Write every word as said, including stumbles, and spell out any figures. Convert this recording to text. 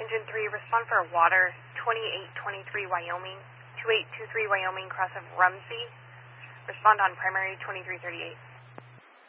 Engine three, respond for water, twenty-eight twenty-three Wyoming, two eight two three Wyoming, cross of Rumsey. Respond on primary twenty-three thirty-eight.